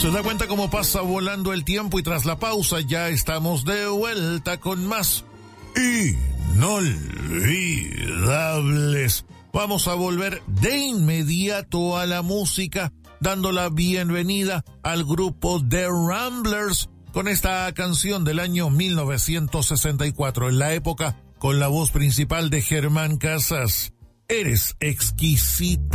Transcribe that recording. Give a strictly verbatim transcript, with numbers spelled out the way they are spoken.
Se da cuenta cómo pasa volando el tiempo y tras la pausa ya estamos de vuelta con más inolvidables. Vamos a volver de inmediato a la música, dando la bienvenida al grupo The Ramblers con esta canción del año mil novecientos sesenta y cuatro, en la época con la voz principal de Germán Casas. Eres exquisita.